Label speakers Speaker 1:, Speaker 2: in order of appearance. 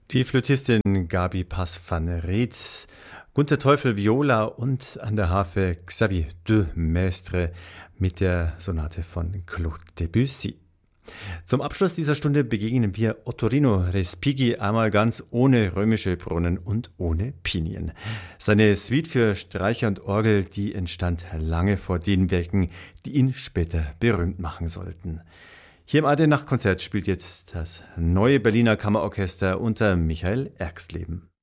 Speaker 1: Die Flötistin Gabi Pass van Reetz, Gunter Teufel Viola und an der Harfe Xavier de Maistre mit der Sonate von Claude Debussy. Zum Abschluss dieser Stunde begegnen wir Ottorino Respighi einmal ganz ohne römische Brunnen und ohne Pinien. Seine Suite für Streicher und Orgel, die entstand lange vor den Werken, die ihn später berühmt machen sollten. Hier im ARD Nachtkonzert spielt jetzt das neue Berliner Kammerorchester unter Michael Erxleben.